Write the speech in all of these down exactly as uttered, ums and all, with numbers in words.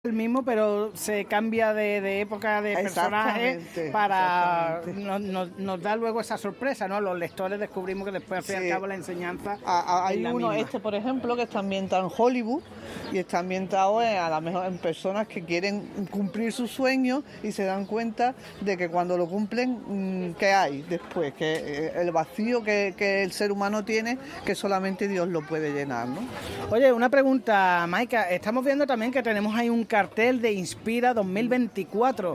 el mismo, pero se cambia de, de época, de personaje, para nos, nos, nos da luego esa sorpresa, ¿no? Los lectores descubrimos que después, al fin y al cabo, la enseñanza a, a, hay es la uno, misma. Este por ejemplo, que está ambientado en Hollywood y está ambientado en, a lo mejor en personas que quieren cumplir sus sueños y se dan cuenta de que cuando lo cumplen, ¿qué hay después? Que el vacío que, que el ser humano tiene, que solamente Dios lo puede llenar, ¿no? Oye, una pregunta, Maika, estamos viendo también que tenemos ahí un cartel de Inspira dos mil veinticuatro.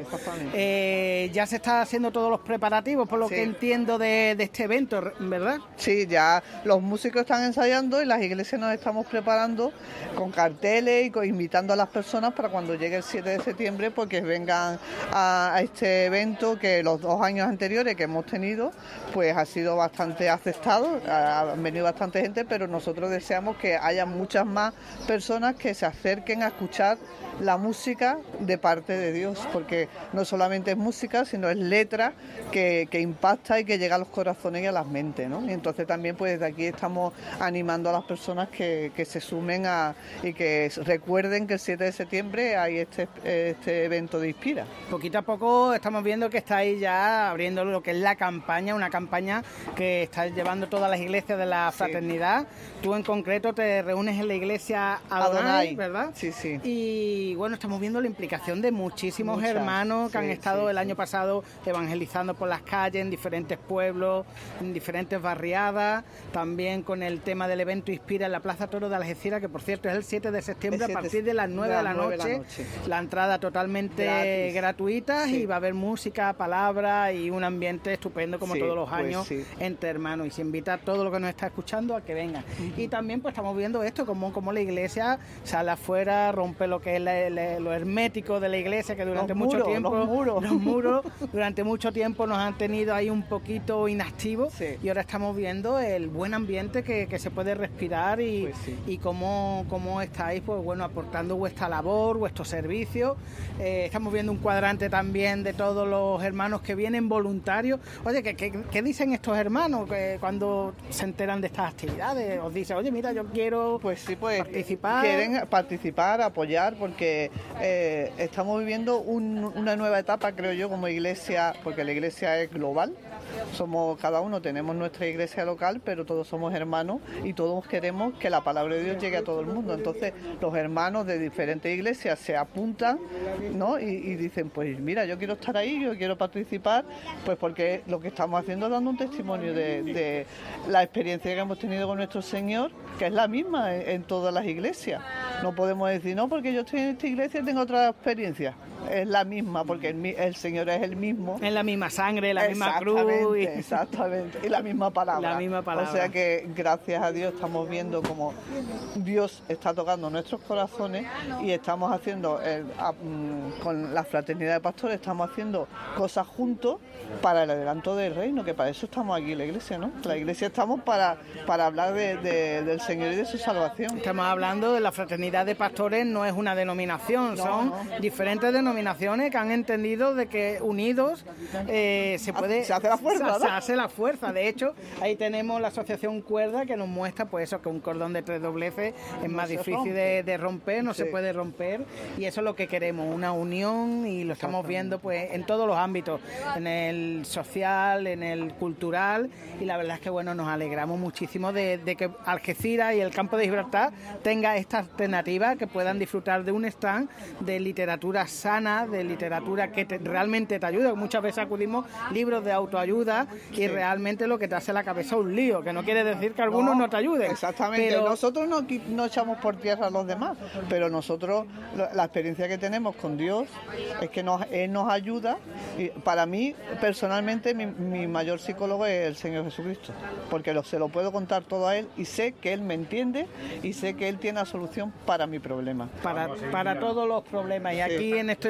Eh, ya se está haciendo todos los preparativos, por lo sí. que entiendo de, de este evento, ¿verdad? Sí, ya los músicos están ensayando y las iglesias nos estamos preparando con carteles y con, invitando a las personas para cuando llegue el siete de septiembre, porque vengan a, a este evento que los dos años anteriores que hemos tenido, pues ha sido bastante aceptado, ha, ha venido bastante gente, pero nosotros deseamos que haya muchas más personas que se acerquen a escuchar la música de parte de Dios, porque no solamente es música, sino es letra que, que impacta y que llega a los corazones y a las mentes, ¿no? Y entonces también pues desde aquí estamos animando a las personas que, que se sumen a, y que recuerden que el siete de septiembre hay este, este evento de Inspira. Poquito a poco estamos viendo que estáis ya abriendo lo que es la campaña, una campaña que está llevando todas las iglesias de la fraternidad. Sí. Tú en concreto te reúnes en la iglesia Adonai, Adonai. ¿verdad? Sí, sí. Y bueno, estamos viendo la implicación de muchísimos Muchas, hermanos que sí, han estado sí, el año sí. pasado evangelizando por las calles, en diferentes pueblos, en diferentes barriadas, también con el tema del evento Inspira en la Plaza Toro de Algeciras, que por cierto es el siete de septiembre a partir de las nueve de la, de la, noche, la noche. La entrada totalmente Gratis. gratuita sí. y va a haber música, palabras y un ambiente estupendo como sí, todos los años pues sí. entre hermanos, y se invita a todo lo que nos está escuchando a que vengan. Uh-huh. Y también pues estamos viendo esto, como, como la iglesia sale afuera, rompe lo que es la, la, lo hermético de la iglesia, que durante los mucho muros, tiempo los muros. los muros durante mucho tiempo nos han tenido ahí un poquito inactivos sí. y ahora estamos viendo el buen ambiente que, que se puede respirar y, pues sí. y cómo, cómo estáis pues bueno aportando vuestra labor, vuestro servicio. Eh, estamos viendo un cuadrante también de todos los hermanos que vienen voluntarios. Oye, ¿qué, qué, qué dicen estos hermanos que cuando se enteran de estas actividades? Os dicen, oye, mira, yo quiero pues sí, pues, participar. Quieren participar, apoyar, porque eh, estamos viviendo un, una nueva etapa, creo yo, como iglesia, porque la iglesia es global. Somos, cada uno tenemos nuestra iglesia local, pero todos somos hermanos y todos queremos que la palabra de Dios llegue a todo el mundo. Entonces los hermanos de diferentes iglesias se apuntan, ¿no? y, y dicen, pues mira, yo quiero estar ahí, yo quiero participar, pues porque lo que estamos haciendo es dando un testimonio de, de la experiencia que hemos tenido con nuestro Señor, que es la misma en, en todas las iglesias. No podemos decir, no, porque yo estoy en esta iglesia y tengo otra experiencia. Es la misma, porque el, el Señor es el mismo. Es la misma sangre, la misma cruz. Y... Exactamente, y la misma palabra. La misma palabra. O sea que gracias a Dios estamos viendo cómo Dios está tocando nuestros corazones y estamos haciendo, el, a, con la fraternidad de pastores, estamos haciendo cosas juntos para el adelanto del reino, que para eso estamos aquí en la iglesia, ¿no? La iglesia estamos para, para hablar de, de, del Señor y de su salvación. Estamos hablando de la fraternidad de pastores, no es una denominación, no, son no. diferentes denominaciones que han entendido de que unidos eh, se puede... Se hace la fuerza, se, ¿no? se hace la fuerza. De hecho, ahí tenemos la asociación Cuerda, que nos muestra pues eso, que un cordón de tres dobleces es más no difícil de, de romper, no sí. se puede romper, y eso es lo que queremos, una unión, y lo estamos viendo pues en todos los ámbitos, en el social, en el cultural, y la verdad es que bueno, nos alegramos muchísimo de, de que Algeciras y el campo de Gibraltar tenga esta alternativa, que puedan disfrutar de un stand de literatura sana, de literatura que te, realmente te ayuda. Muchas veces acudimos libros de autoayuda y sí. realmente lo que te hace la cabeza un lío, que no quiere decir que algunos no, no te ayuden. Exactamente, pero... nosotros no, no echamos por tierra a los demás, pero nosotros, la experiencia que tenemos con Dios es que nos, Él nos ayuda, y para mí, personalmente, mi, mi mayor psicólogo es el Señor Jesucristo, porque lo, se lo puedo contar todo a Él y sé que Él me entiende y sé que Él tiene la solución para mi problema. Para, para todos los problemas, y aquí en este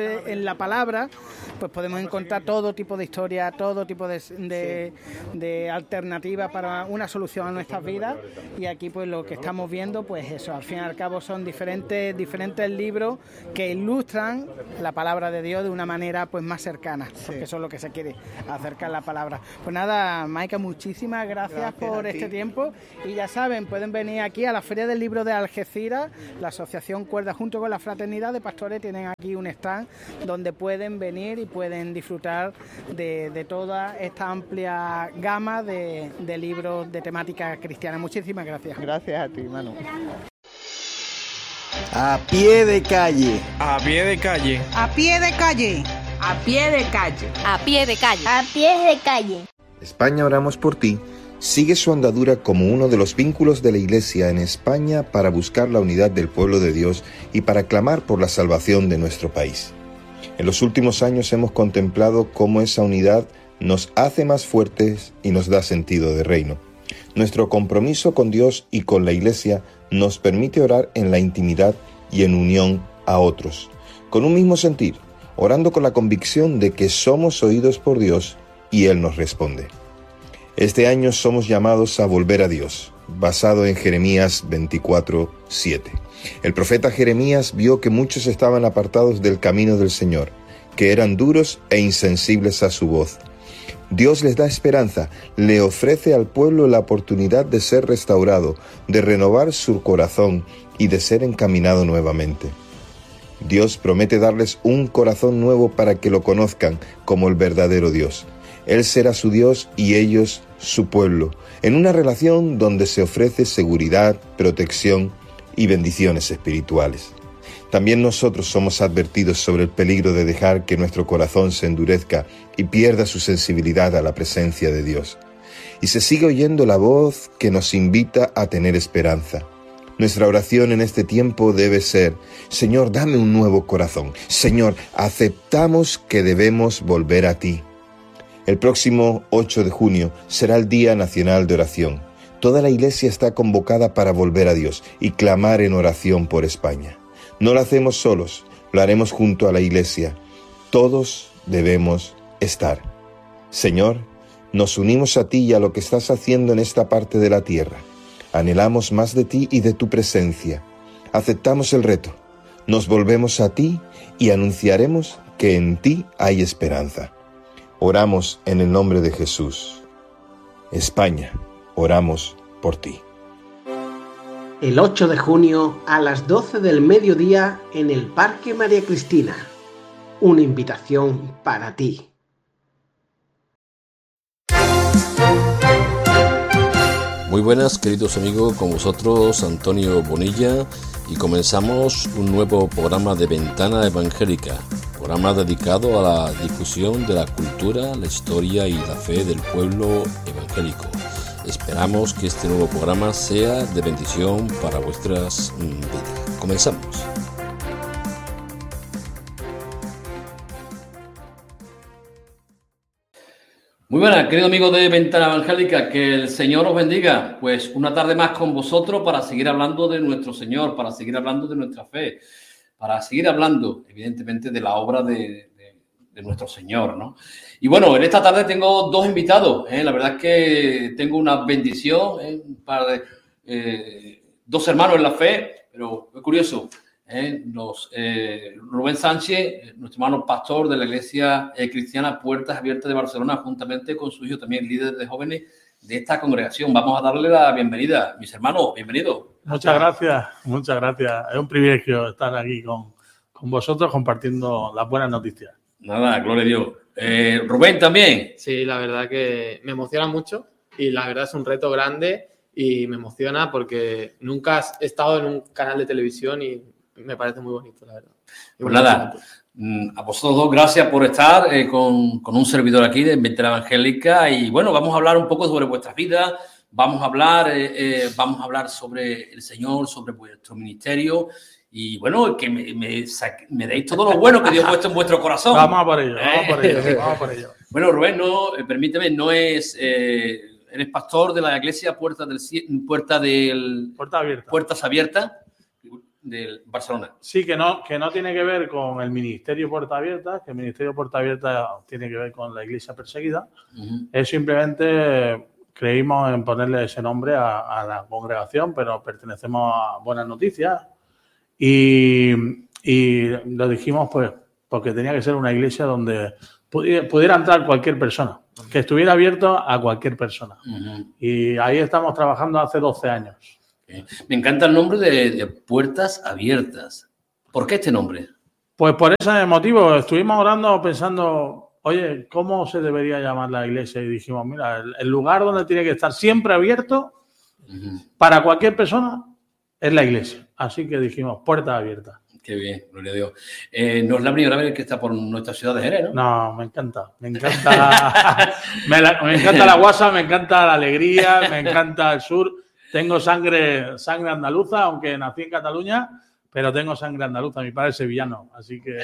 de, en la palabra, pues podemos encontrar todo tipo de historia, todo tipo de, de, de alternativas para una solución a nuestras vidas. Y aquí pues lo que estamos viendo, pues eso, al fin y al cabo son diferentes, diferentes libros que ilustran la palabra de Dios de una manera pues más cercana, porque eso es lo que se quiere, acercar la palabra. Pues nada, Maika, muchísimas gracias, gracias por este tiempo. Y ya saben, pueden venir aquí a la Feria del Libro de Algeciras, la Asociación Cuerda junto con la Fraternidad de Pastores tienen aquí un stand donde pueden venir y pueden disfrutar de, de toda esta amplia gama de, de libros de temática cristiana. Muchísimas gracias. Gracias a ti, Manu. A pie de calle. A pie de calle. A pie de calle. A pie de calle. A pie de calle. A pie de calle. España Oramos por Ti sigue su andadura como uno de los vínculos de la Iglesia en España para buscar la unidad del pueblo de Dios y para clamar por la salvación de nuestro país. En los últimos años hemos contemplado cómo esa unidad nos hace más fuertes y nos da sentido de reino. Nuestro compromiso con Dios y con la Iglesia nos permite orar en la intimidad y en unión a otros, con un mismo sentir, orando con la convicción de que somos oídos por Dios y Él nos responde. Este año somos llamados a volver a Dios, basado en Jeremías veinticuatro, siete. El profeta Jeremías vio que muchos estaban apartados del camino del Señor, que eran duros e insensibles a su voz. Dios les da esperanza, le ofrece al pueblo la oportunidad de ser restaurado, de renovar su corazón y de ser encaminado nuevamente. Dios promete darles un corazón nuevo para que lo conozcan como el verdadero Dios. Él será su Dios y ellos su pueblo, en una relación donde se ofrece seguridad, protección y bendiciones espirituales. También nosotros somos advertidos sobre el peligro de dejar que nuestro corazón se endurezca y pierda su sensibilidad a la presencia de Dios. Y se sigue oyendo la voz que nos invita a tener esperanza. Nuestra oración en este tiempo debe ser: Señor, dame un nuevo corazón. Señor, aceptamos que debemos volver a ti. El próximo ocho de junio será el Día Nacional de Oración. Toda la Iglesia está convocada para volver a Dios y clamar en oración por España. No lo hacemos solos, lo haremos junto a la Iglesia. Todos debemos estar. Señor, nos unimos a ti y a lo que estás haciendo en esta parte de la tierra. Anhelamos más de ti y de tu presencia. Aceptamos el reto. Nos volvemos a ti y anunciaremos que en ti hay esperanza. Oramos en el nombre de Jesús. España, oramos por ti. El ocho de junio a las doce del mediodía en el Parque María Cristina. Una invitación para ti. Muy buenas, queridos amigos, con vosotros Antonio Bonilla, y comenzamos un nuevo programa de Ventana Evangélica, programa dedicado a la difusión de la cultura, la historia y la fe del pueblo evangélico. Esperamos que este nuevo programa sea de bendición para vuestras vidas. Comenzamos. Muy buenas, queridos amigos de Ventana Evangélica, que el Señor os bendiga. Pues una tarde más con vosotros para seguir hablando de nuestro Señor, para seguir hablando de nuestra fe, para seguir hablando, evidentemente, de la obra de, de, de nuestro Señor, ¿no? Y bueno, en esta tarde tengo dos invitados, ¿eh? La verdad es que tengo una bendición, ¿eh? Para eh, dos hermanos en la fe, pero es curioso. Eh, los, eh, Rubén Sánchez, nuestro hermano pastor de la Iglesia eh, Cristiana Puertas Abiertas de Barcelona, juntamente con su hijo, también líder de jóvenes de esta congregación. Vamos a darle la bienvenida. Mis hermanos, bienvenidos. Muchas gracias, muchas gracias. Es un privilegio estar aquí con, con vosotros compartiendo las buenas noticias. Nada, gloria a Dios. Eh, Rubén también. Sí, la verdad que me emociona mucho y la verdad es un reto grande y me emociona porque nunca he estado en un canal de televisión y me parece muy bonito, la verdad. Pues nada, a vosotros dos gracias por estar eh, con, con un servidor aquí de Ventana Evangélica. Y bueno, vamos a hablar un poco sobre vuestras vidas, vamos a hablar, eh, eh, vamos a hablar sobre el Señor, sobre vuestro ministerio. Y bueno, que me, me, me deis todo lo bueno que Dios ha puesto en vuestro corazón. Vamos a por ello, vamos por ello, vamos por ello. Bueno, Rubén, no, eh, permíteme, no es... Eh, eres pastor de la iglesia Puerta del Puerta del Puerta Abierta. Puertas Abiertas. de Barcelona. Sí, que no, que no tiene que ver con el Ministerio Puerta Abierta, que el Ministerio Puerta Abierta tiene que ver con la Iglesia perseguida. Uh-huh. Es simplemente creímos en ponerle ese nombre a, a la congregación, pero pertenecemos a Buenas Noticias y, y lo dijimos pues porque tenía que ser una iglesia donde pudiera, pudiera entrar cualquier persona, que estuviera abierto a cualquier persona. Uh-huh. Y ahí estamos trabajando hace doce años. Me encanta el nombre de, de Puertas Abiertas. ¿Por qué este nombre? Pues por ese motivo. Estuvimos orando pensando, oye, ¿cómo se debería llamar la iglesia? Y dijimos, mira, el, el lugar donde tiene que estar siempre abierto uh-huh. para cualquier persona es la iglesia. Así que dijimos, Puertas Abiertas. Qué bien, gloria a Dios. Eh, no es la primera vez que está por nuestra ciudad de Jerez, ¿no? No, me encanta. Me encanta, me, la, me encanta la guasa, me encanta la alegría, me encanta el sur. Tengo sangre, sangre andaluza, aunque nací en Cataluña, pero tengo sangre andaluza. Mi padre es sevillano, así que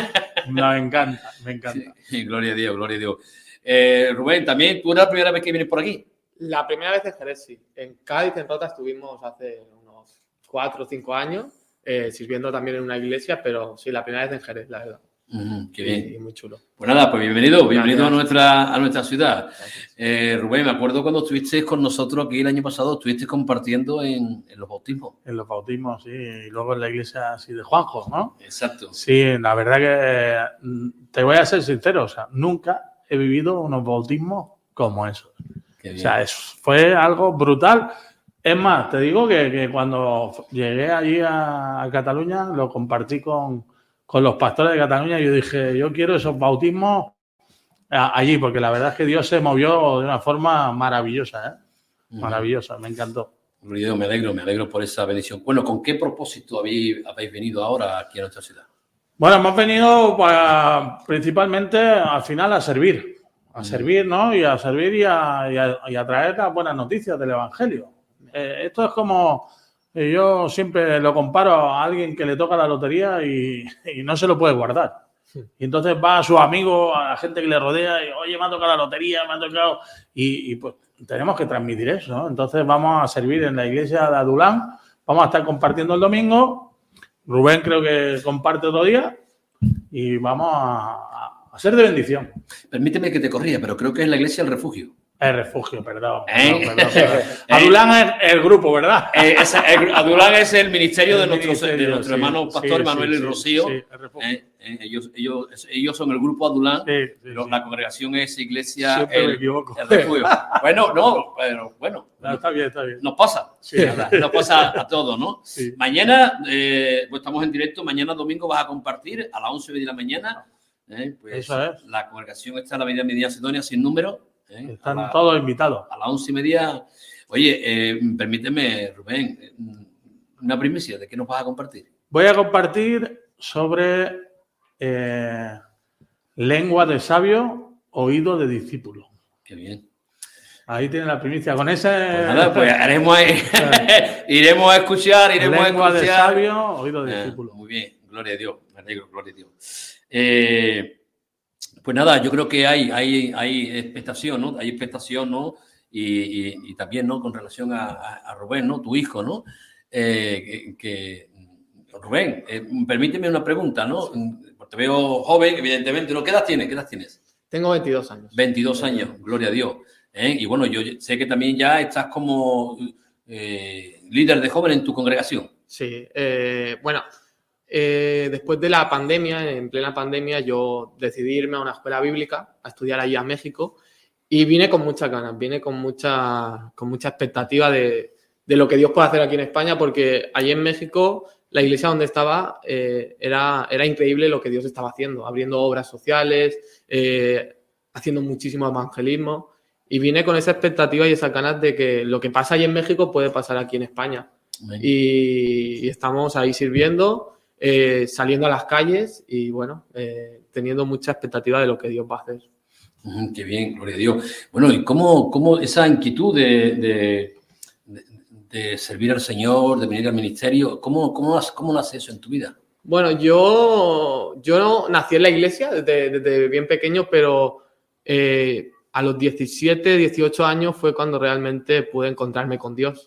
me encanta, me encanta. Sí, gloria a Dios, gloria a Dios. Eh, Rubén, también, ¿tú eres la primera vez que vienes por aquí? La primera vez en Jerez, sí. En Cádiz, en Rota, estuvimos hace unos cuatro o cinco años. Eh, sirviendo también en una iglesia, pero sí, la primera vez en Jerez, la verdad. Uh-huh, qué bien. Y, y muy chulo. Pues nada, pues bienvenido, bienvenido a nuestra, a nuestra ciudad. Eh, Rubén, me acuerdo cuando estuviste con nosotros aquí el año pasado, estuviste compartiendo en, en los bautismos. En los bautismos, sí, y luego en la iglesia así de Juanjo, ¿no? Exacto. Sí, la verdad que eh, te voy a ser sincero, o sea, nunca he vivido unos bautismos como esos. Qué bien. O sea, es, fue algo brutal. Es más, te digo que, que cuando llegué allí a, a Cataluña lo compartí con, con los pastores de Cataluña y yo dije, yo quiero esos bautismos a, allí, porque la verdad es que Dios se movió de una forma maravillosa, ¿eh? Uh-huh. Maravillosa, me encantó. Me alegro, me alegro por esa bendición. Bueno, ¿con qué propósito habéis, habéis venido ahora aquí a nuestra ciudad? Bueno, hemos venido para, principalmente al final a servir, a uh-huh. servir, ¿no? Y a servir y a, y, a, y a traer las buenas noticias del Evangelio. Eh, esto es como, eh, yo siempre lo comparo a alguien que le toca la lotería y, y no se lo puede guardar. Sí. Y entonces va a sus amigos, a la gente que le rodea y, oye, me ha tocado la lotería, me ha tocado... Y, y pues tenemos que transmitir eso, ¿no? Entonces vamos a servir en la iglesia de Adulán, vamos a estar compartiendo el domingo, Rubén creo que comparte otro día y vamos a, a ser de bendición. Permíteme que te corrija, pero creo que es la iglesia del refugio. El refugio, perdón. ¿Eh? perdón, perdón, perdón. Adulán es el grupo, ¿verdad? Eh, es, el, Adulán es el ministerio el de nuestros de nuestro sí, hermano pastor sí, Manuel sí, y Rocío. Sí, eh, eh, ellos, ellos, ellos son el grupo Adulán, sí, sí, pero sí. La congregación es iglesia el, el, me equivoco. el refugio. Bueno, no, pero bueno. No, está bien, está bien. Nos pasa. Sí. Nos pasa a todos, ¿no? Sí. Mañana, eh, pues estamos en directo, mañana domingo vas a compartir a las once de la mañana. Eh, pues, Eso es. La congregación está en la avenida Medina Sidonia sin número. ¿Eh? Están la, todos invitados. A las once y media. Oye, eh, permíteme, Rubén, una primicia, ¿de qué nos vas a compartir? Voy a compartir sobre eh, lengua de sabio, oído de discípulo. Qué bien. Ahí tiene la primicia. Con ese... Pues nada, pues haremos, iremos a escuchar, iremos lengua a escuchar. de sabio, oído de eh, discípulo. Muy bien, gloria a Dios, me alegro, gloria a Dios. Eh, Pues nada, yo creo que hay, hay, hay expectación, ¿no? Hay expectación, ¿no? Y, y, y también, ¿no? Con relación a, a, a Rubén, ¿no? Tu hijo, ¿no? Eh, que, que Rubén, eh, permíteme una pregunta, ¿no? Te veo joven, evidentemente, ¿no? ¿Qué edad tienes? ¿Qué edad tienes? Tengo veintidós años. veintidós años, gloria a Dios. ¿Eh? Y bueno, yo sé que también ya estás como eh, líder de jóvenes en tu congregación. Sí, eh, bueno... Eh, después de la pandemia, en plena pandemia, yo decidí irme a una escuela bíblica a estudiar allí a México y vine con muchas ganas, vine con mucha, con mucha expectativa de, de lo que Dios puede hacer aquí en España, porque allí en México, la iglesia donde estaba, eh, era, era increíble lo que Dios estaba haciendo, abriendo obras sociales, eh, haciendo muchísimo evangelismo, y vine con esa expectativa y esas ganas de que lo que pasa allí en México puede pasar aquí en España. Y, y estamos ahí sirviendo. Eh, saliendo a las calles y, bueno, eh, teniendo mucha expectativa de lo que Dios va a hacer. Uh, qué bien, gloria a Dios. Bueno, ¿y cómo, cómo esa inquietud de, de, de, de servir al Señor, de venir al ministerio, cómo, cómo, cómo nace eso en tu vida? Bueno, yo, yo nací en la iglesia desde, desde bien pequeño, pero eh, a los diecisiete, dieciocho años fue cuando realmente pude encontrarme con Dios.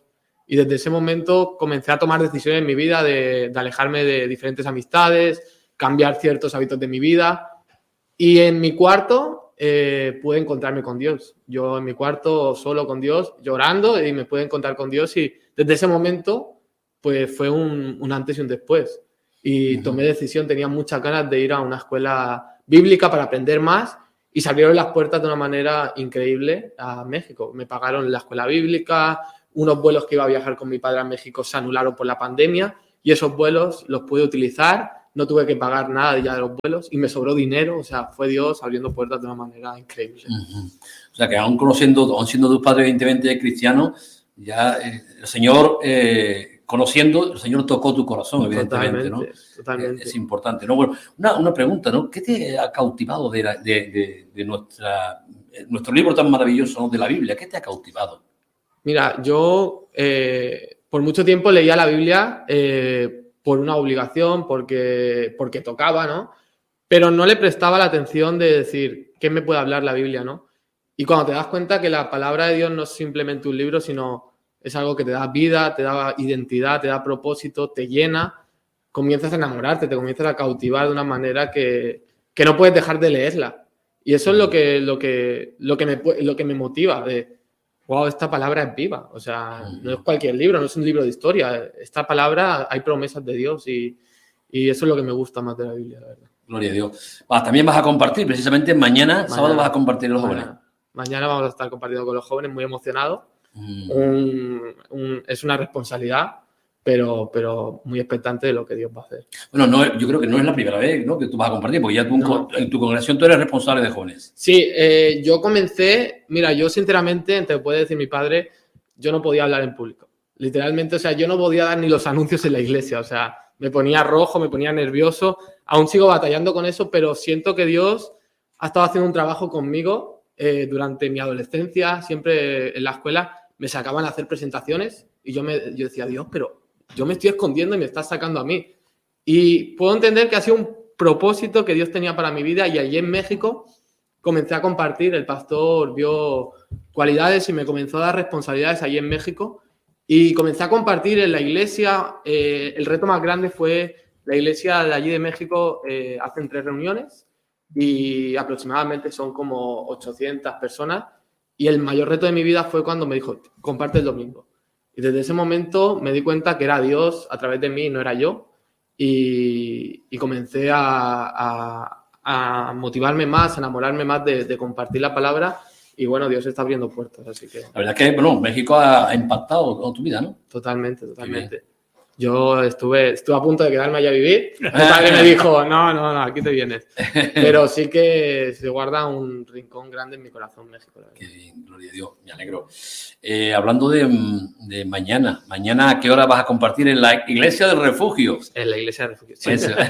y desde ese momento comencé a tomar decisiones en mi vida de, de alejarme de diferentes amistades, cambiar ciertos hábitos de mi vida y en mi cuarto eh, pude encontrarme con Dios. Yo en mi cuarto solo con Dios, llorando y me pude encontrar con Dios y desde ese momento pues fue un, un antes y un después. Y uh-huh. tomé decisión, tenía muchas ganas de ir a una escuela bíblica para aprender más y se abrieron las puertas de una manera increíble a México. Me pagaron la escuela bíblica, unos vuelos que iba a viajar con mi padre a México se anularon por la pandemia y esos vuelos los pude utilizar, no tuve que pagar nada ya de los vuelos y me sobró dinero, o sea, fue Dios abriendo puertas de una manera increíble. Uh-huh. O sea, que aún conociendo, aún siendo tus padres evidentemente cristianos, ya eh, el Señor... Eh, conociendo, el Señor tocó tu corazón, evidentemente, totalmente, ¿no? Totalmente. Es, es importante, ¿no? Bueno, una, una pregunta, ¿no? ¿Qué te ha cautivado de, la, de, de, de nuestra, nuestro libro tan maravilloso, ¿no? De la Biblia? ¿Qué te ha cautivado? Mira, yo eh, por mucho tiempo leía la Biblia eh, por una obligación, porque, porque tocaba, ¿no? Pero no le prestaba la atención de decir, ¿qué me puede hablar la Biblia, no? Y cuando te das cuenta que la palabra de Dios no es simplemente un libro, sino es algo que te da vida, te da identidad, te da propósito, te llena, comienzas a enamorarte, te comienzas a cautivar de una manera que, que no puedes dejar de leerla. Y eso es lo que, lo que, lo que, me, lo que me motiva, de, wow, esta palabra es viva. O sea, no es cualquier libro, no es un libro de historia. Esta palabra, hay promesas de Dios y, y eso es lo que me gusta más de la Biblia, la verdad. Gloria a Dios. Va, también vas a compartir, precisamente mañana, mañana sábado vas a compartir con los mañana, jóvenes. Mañana vamos a estar compartiendo con los jóvenes, muy emocionados. Mm. Un, un, es una responsabilidad, pero, pero muy expectante de lo que Dios va a hacer. Bueno, no, yo creo que no es la primera vez, ¿no?, que tú vas a compartir, porque ya tú no. en tu congregación tú eres responsable de jóvenes. Sí, eh, yo comencé, mira, yo sinceramente, te puede decir mi padre, yo no podía hablar en público. Literalmente, o sea, yo no podía dar ni los anuncios en la iglesia, o sea, me ponía rojo, me ponía nervioso, aún sigo batallando con eso, pero siento que Dios ha estado haciendo un trabajo conmigo eh, durante mi adolescencia, siempre en la escuela me sacaban a hacer presentaciones y yo, me, yo decía, Dios, pero yo me estoy escondiendo y me estás sacando a mí. Y puedo entender que ha sido un propósito que Dios tenía para mi vida y allí en México comencé a compartir, el pastor vio cualidades y me comenzó a dar responsabilidades allí en México y comencé a compartir en la iglesia. Eh, el reto más grande fue la iglesia de allí de México, eh, hacen tres reuniones y aproximadamente son como ochocientas personas. Y el mayor reto de mi vida fue cuando me dijo, comparte el domingo. Y desde ese momento me di cuenta que era Dios a través de mí, no era yo. Y, y comencé a, a, a motivarme más, a enamorarme más de, de compartir la palabra. Y bueno, Dios está abriendo puertas, así que... La verdad es que, bueno, México ha impactado tu vida, ¿no? Totalmente, totalmente. Yo estuve, estuve a punto de quedarme allá a vivir. Mi padre me dijo, no, no, no, aquí te vienes. Pero sí que se guarda un rincón grande en mi corazón, México. La verdad. Qué bien, gloria a Dios, me alegro. Eh, hablando de, de mañana, ¿mañana a qué hora vas a compartir en la Iglesia del Refugio? En la Iglesia del Refugio, sí. Eso.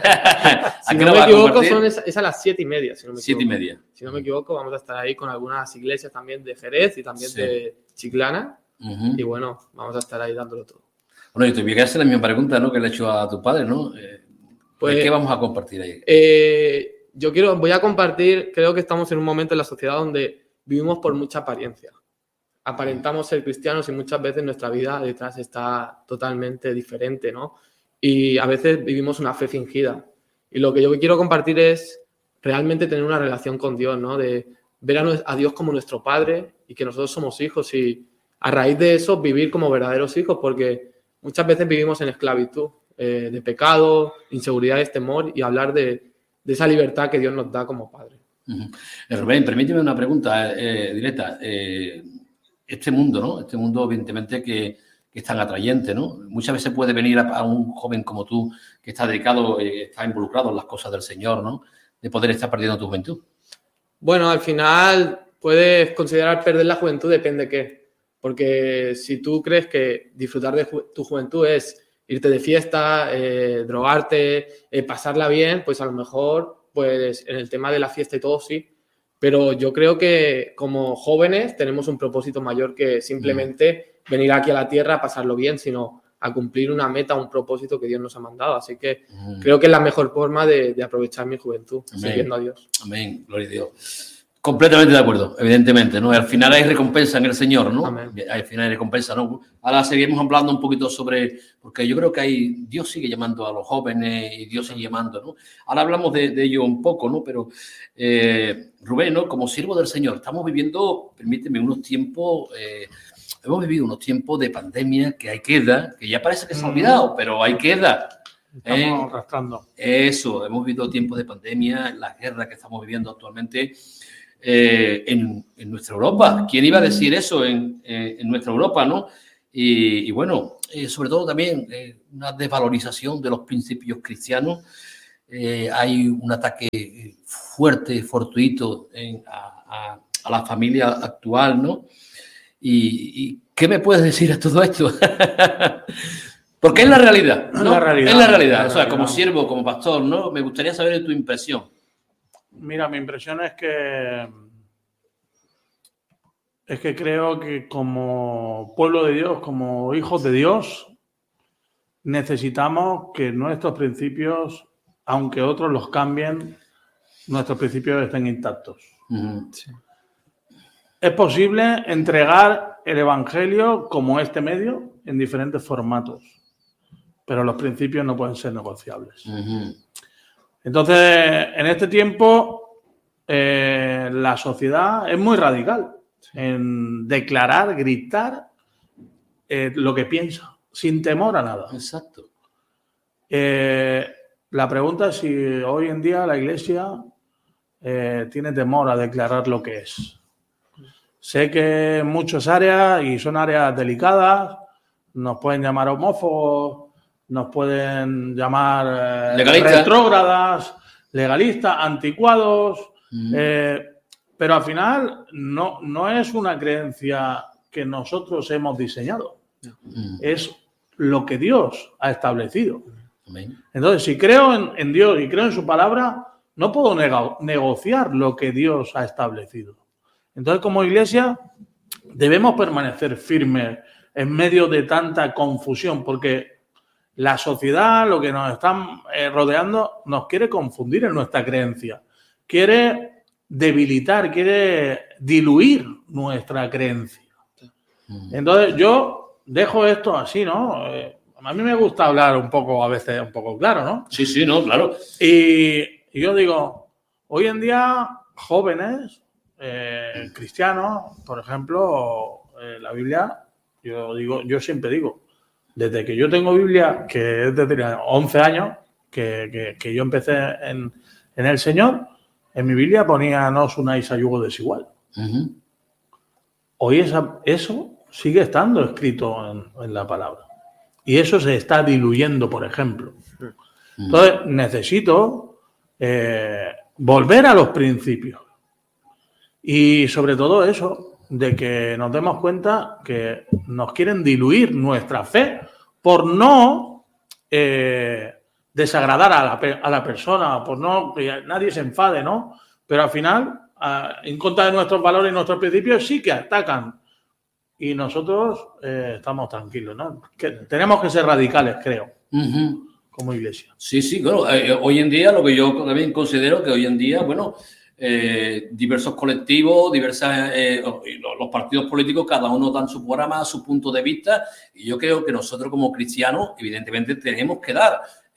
Si no me equivoco, son es, es a las siete y media. Si no me siete y media. Si no me equivoco, vamos a estar ahí con algunas iglesias también de Jerez y también sí. de Chiclana. Uh-huh. Y bueno, vamos a estar ahí dándolo todo. Bueno, y te voy a hacer la misma pregunta, ¿no?, que le he hecho a tu padre, ¿no? Eh, pues, ¿qué vamos a compartir ahí? Eh, yo quiero, voy a compartir, creo que estamos en un momento en la sociedad donde vivimos por mucha apariencia. Aparentamos ser cristianos y muchas veces nuestra vida detrás está totalmente diferente, ¿no? Y a veces vivimos una fe fingida. Y lo que yo quiero compartir es realmente tener una relación con Dios, ¿no? De ver a, a Dios como nuestro Padre y que nosotros somos hijos y a raíz de eso vivir como verdaderos hijos, porque muchas veces vivimos en esclavitud, eh, de pecado, inseguridades, temor y hablar de, de esa libertad que Dios nos da como Padre. Uh-huh. Rubén, permíteme una pregunta eh, directa. Eh, este mundo, ¿no? Este mundo, evidentemente, que, que es tan atrayente, ¿no? Muchas veces puede venir a, a un joven como tú, que está dedicado, eh, está involucrado en las cosas del Señor, ¿no?, de poder estar perdiendo tu juventud. Bueno, al final puedes considerar perder la juventud, depende de qué. Porque si tú crees que disfrutar de ju- tu juventud es irte de fiesta, eh, drogarte, eh, pasarla bien, pues a lo mejor pues en el tema de la fiesta y todo sí. Pero yo creo que como jóvenes tenemos un propósito mayor que simplemente mm. venir aquí a la tierra a pasarlo bien, sino a cumplir una meta, un propósito que Dios nos ha mandado. Así que mm. creo que es la mejor forma de, de aprovechar mi juventud, Amén. sirviendo a Dios. Amén, gloria a Dios. Completamente de acuerdo, evidentemente, ¿no? Al final hay recompensa en el Señor, ¿no? Amén. Al final hay recompensa, ¿no? Ahora seguimos hablando un poquito sobre, porque yo creo que hay, Dios sigue llamando a los jóvenes y Dios sigue llamando, ¿no? Ahora hablamos de, de ello un poco, ¿no? Pero, eh, Rubén, ¿no? Como siervo del Señor, estamos viviendo, permíteme, unos tiempos, eh, hemos vivido unos tiempos de pandemia que hay queda, que ya parece que se ha olvidado, pero hay queda. Estamos Eh, arrastrando. Eso, hemos vivido tiempos de pandemia, la guerra que estamos viviendo actualmente. Eh, en, en nuestra Europa. ¿Quién iba a decir eso en, eh, en nuestra Europa, no? Y, y bueno, eh, sobre todo también eh, una desvalorización de los principios cristianos. Eh, hay un ataque fuerte, fortuito en, a, a, a la familia actual, ¿no? Y, y ¿qué me puedes decir a todo esto? Porque es la realidad, ¿no? La realidad, es la realidad. la O sea, realidad. como siervo, como pastor, ¿no? Me gustaría saber tu impresión. Mira, mi impresión es que es que creo que como pueblo de Dios, como hijos de Dios, necesitamos que nuestros principios, aunque otros los cambien, nuestros principios estén intactos. Uh-huh. Sí. Es posible entregar el Evangelio como este medio en diferentes formatos, pero los principios no pueden ser negociables. Uh-huh. Entonces, en este tiempo, eh, la sociedad es muy radical en declarar, gritar eh, lo que piensa, sin temor a nada. Exacto. Eh, la pregunta es si hoy en día la Iglesia eh, tiene temor a declarar lo que es. Sé que en muchas áreas, y son áreas delicadas, nos pueden llamar homófobos, nos pueden llamar eh, Legalistas. retrógradas, legalistas, anticuados, Mm. eh, pero al final no, no es una creencia que nosotros hemos diseñado, Mm. es lo que Dios ha establecido. Amén. Entonces, si creo en, en Dios y creo en su palabra, no puedo nega- negociar lo que Dios ha establecido. Entonces, como iglesia, debemos permanecer firmes en medio de tanta confusión, porque la sociedad, lo que nos está eh, rodeando, nos quiere confundir en nuestra creencia. Quiere debilitar, quiere diluir nuestra creencia. Mm. Entonces, yo dejo esto así, ¿no? Eh, a mí me gusta hablar un poco, a veces un poco claro, ¿no? Sí, sí, no, claro. Y, y yo digo, hoy en día, jóvenes, eh, cristianos, por ejemplo, eh, la Biblia, yo digo, yo siempre digo, desde que yo tengo Biblia, que es desde once años, que, que, que yo empecé en, en el Señor, en mi Biblia ponía no os unáis a yugo desigual. Uh-huh. Hoy esa, eso sigue estando escrito en, en la palabra. Y eso se está diluyendo, por ejemplo. Entonces, necesito eh, volver a los principios. Y sobre todo eso, de que nos demos cuenta que nos quieren diluir nuestra fe por no eh, desagradar a la, a la persona, por no que nadie se enfade, ¿no? Pero al final, a, en contra de nuestros valores y nuestros principios, sí que atacan. Y nosotros eh, estamos tranquilos, ¿no? Que tenemos que ser radicales, creo, Uh-huh. como iglesia. Sí, sí, claro. Eh, hoy en día, lo que yo también considero que hoy en día, bueno, eh, diversos colectivos, diversas, eh, los partidos políticos, cada uno dan su programa, su punto de vista, y yo creo que nosotros como cristianos, evidentemente, tenemos que dar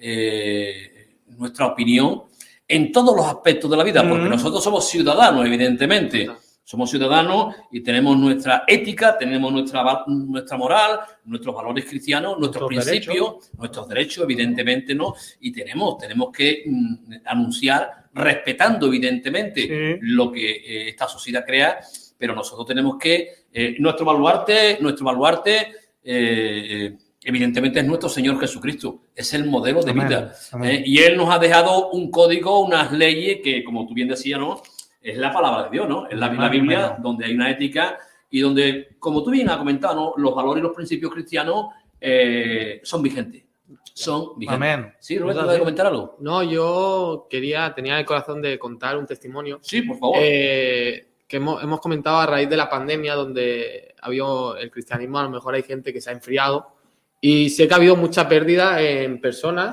eh, nuestra opinión en todos los aspectos de la vida, porque Mm. nosotros somos ciudadanos, evidentemente. Somos ciudadanos y tenemos nuestra ética, tenemos nuestra, nuestra moral, nuestros valores cristianos, nuestros, Nuestros principios, derechos. nuestros derechos, evidentemente, ¿no? Y tenemos, tenemos que mm, anunciar, respetando, evidentemente, Sí. lo que eh, esta sociedad crea, pero nosotros tenemos que, eh, nuestro baluarte, nuestro baluarte, eh, eh, evidentemente es nuestro Señor Jesucristo, es el modelo de Amén, vida. amén. ¿eh? Y Él nos ha dejado un código, unas leyes que, como tú bien decías, ¿no? Es la palabra de Dios, ¿no? Es la, la Biblia Amén. donde hay una ética y donde, como tú bien has comentado, ¿no? Los valores y los principios cristianos eh, son vigentes. Son vigentes. Amén. Sí, Roberto, Pues ¿vas a así. comentar algo? No, yo quería, tenía el corazón de contar un testimonio. Sí, por favor. Eh, que hemos, hemos comentado a raíz de la pandemia, donde había el cristianismo, a lo mejor hay gente que se ha enfriado. Y sé que ha habido mucha pérdida en personas,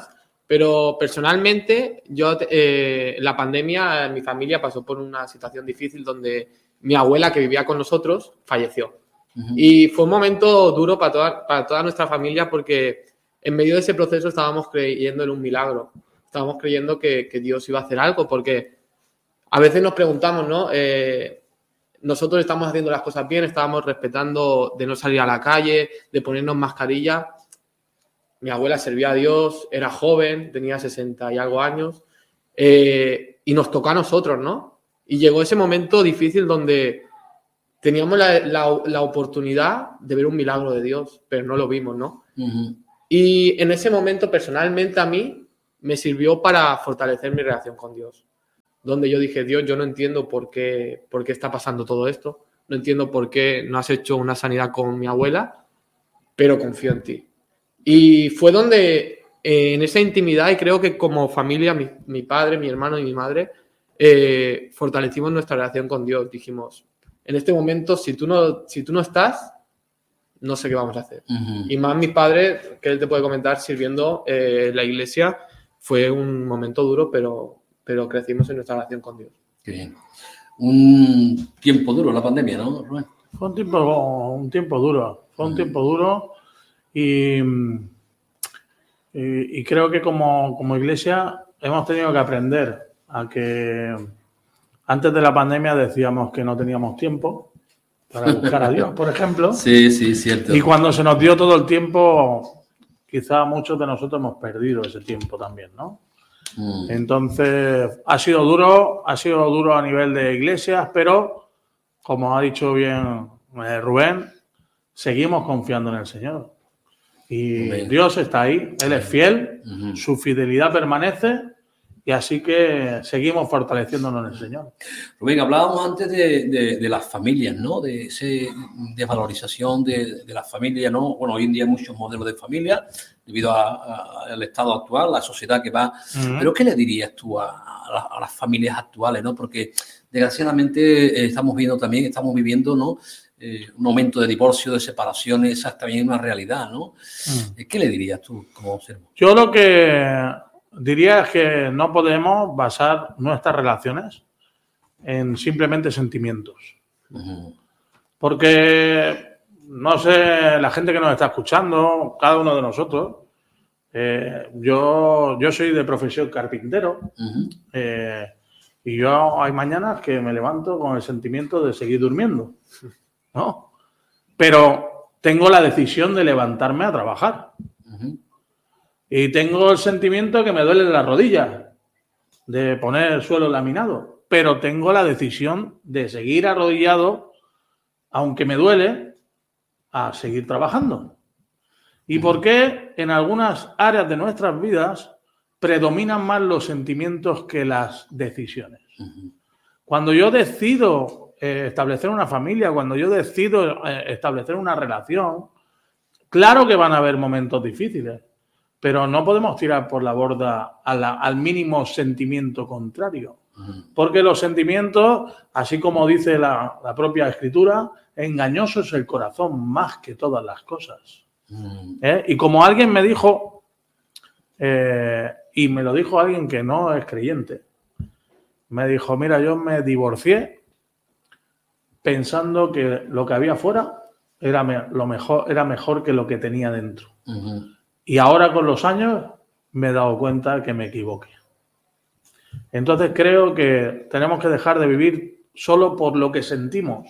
Pero personalmente, yo eh, la pandemia, mi familia pasó por una situación difícil donde mi abuela, que vivía con nosotros, falleció. Uh-huh. Y fue un momento duro para toda, para toda nuestra familia porque en medio de ese proceso estábamos creyendo en un milagro. Estábamos creyendo que, que Dios iba a hacer algo porque a veces nos preguntamos, ¿no? Eh, nosotros estamos haciendo las cosas bien, estábamos respetando de no salir a la calle, de ponernos mascarilla. Mi abuela servía a Dios, era joven, tenía sesenta y algo años, eh, y nos tocó a nosotros, ¿no? Y llegó ese momento difícil donde teníamos la, la, la oportunidad de ver un milagro de Dios, pero no lo vimos, ¿no? Uh-huh. Y en ese momento, personalmente, a mí me sirvió para fortalecer mi relación con Dios. Donde yo dije, Dios, yo no entiendo por qué, por qué está pasando todo esto, no entiendo por qué no has hecho una sanidad con mi abuela, pero confío en ti. Y fue donde, eh, en esa intimidad, y creo que como familia, mi, mi padre, mi hermano y mi madre, eh, fortalecimos nuestra relación con Dios. Dijimos, en este momento, si tú no, si tú no estás, no sé qué vamos a hacer. Uh-huh. Y más mi padre, que él te puede comentar, sirviendo en eh, la iglesia, fue un momento duro, pero, pero crecimos en nuestra relación con Dios. Qué bien. Un tiempo duro la pandemia, ¿no, Rubén? Fue un tiempo, un tiempo duro. Fue un uh-huh. tiempo duro. Y, y, y creo que como, como iglesia hemos tenido que aprender a que antes de la pandemia decíamos que no teníamos tiempo para buscar a Dios, por ejemplo. Sí, sí, cierto. Y cuando se nos dio todo el tiempo, quizá muchos de nosotros hemos perdido ese tiempo también, ¿no? Mm. Entonces, ha sido duro, ha sido duro a nivel de iglesias, pero, como ha dicho bien eh, Rubén, seguimos confiando en el Señor. Y Amén. Dios está ahí, Él es fiel, uh-huh. su fidelidad permanece y así que seguimos fortaleciéndonos en el Señor. Rubén, hablábamos antes de, de, de las familias, ¿no? De ese desvalorización de, de las familias, ¿no? Bueno, hoy en día hay muchos modelos de familia debido al estado actual, la sociedad que va. Uh-huh. Pero ¿qué le dirías tú a, a, las, a las familias actuales, ¿no? Porque desgraciadamente eh, estamos viendo también, estamos viviendo, ¿no? Eh, un aumento de divorcio, de separaciones, esa es también una realidad, ¿no? Mm. ¿Qué le dirías tú como observador? Yo lo que diría es que no podemos basar nuestras relaciones en simplemente sentimientos. Uh-huh. Porque, no sé, la gente que nos está escuchando, cada uno de nosotros, eh, yo, yo soy de profesión carpintero, uh-huh. eh, y yo hay mañanas que me levanto con el sentimiento de seguir durmiendo. ¿No? Pero tengo la decisión de levantarme a trabajar. Uh-huh. Y tengo el sentimiento que me duele las rodillas de poner el suelo laminado. Pero tengo la decisión de seguir arrodillado, aunque me duele, a seguir trabajando. ¿Y uh-huh. por qué en algunas áreas de nuestras vidas predominan más los sentimientos que las decisiones? Uh-huh. Cuando yo decido Eh, establecer una familia, cuando yo decido eh, establecer una relación, claro que van a haber momentos difíciles, pero no podemos tirar por la borda a la, al mínimo sentimiento contrario. Uh-huh. Porque los sentimientos, así como dice la, la propia Escritura, engañoso es el corazón más que todas las cosas. Uh-huh. ¿Eh? Y como alguien me dijo, eh, y me lo dijo alguien que no es creyente, me dijo, mira, yo me divorcié pensando que lo que había fuera era, me, lo mejor, era mejor que lo que tenía dentro. Uh-huh. Y ahora con los años me he dado cuenta que me equivoqué. Entonces creo que tenemos que dejar de vivir solo por lo que sentimos.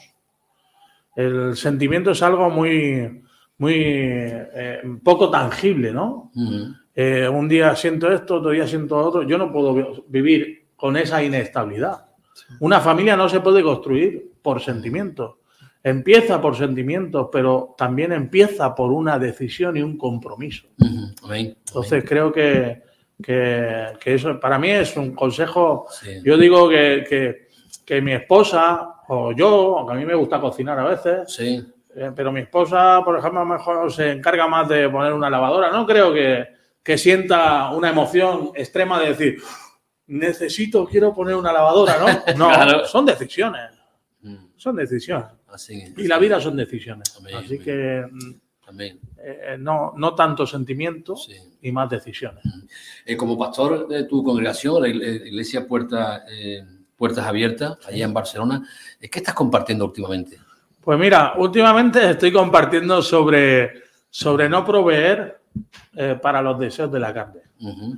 El sentimiento es algo muy, muy eh, poco tangible, ¿no? Uh-huh. Eh, un día siento esto, otro día siento otro. Yo no puedo vivir con esa inestabilidad. Una familia no se puede construir por sentimientos. Empieza por sentimientos, pero también empieza por una decisión y un compromiso. Uh-huh. Amén. Entonces creo que, que, que eso para mí es un consejo. Sí. Yo digo que, que, que mi esposa o yo, aunque a mí me gusta cocinar a veces, sí. eh, pero mi esposa, por ejemplo, a lo mejor se encarga más de poner una lavadora. No creo que, que sienta una emoción extrema de decir, necesito, quiero poner una lavadora, ¿no? No, claro. Son decisiones. Mm. Son decisiones. Así, y la vida son decisiones. Amén, Así amén. que Amén. Eh, no, no tanto sentimiento sí. y más decisiones. Eh, como pastor de tu congregación, la Iglesia Puerta, eh, Puertas Abiertas, allá en Barcelona, ¿qué estás compartiendo últimamente? Pues mira, últimamente estoy compartiendo sobre, sobre no proveer eh, para los deseos de la carne, uh-huh.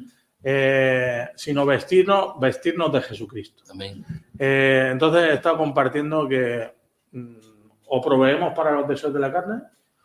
eh, sino vestirnos, vestirnos de Jesucristo. Amén. Eh, entonces he estado compartiendo que mm, o proveemos para los deseos de la carne